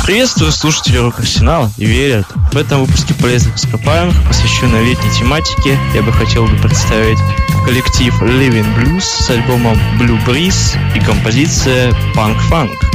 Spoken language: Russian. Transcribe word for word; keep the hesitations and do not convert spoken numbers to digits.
Приветствую слушателей Рок-Арсенала и Верят. В этом выпуске полезных ископаемых, посвященной летней тематике, я бы хотел бы представить коллектив Living Blues с альбомом Blue Breeze и композиция Punk Funk.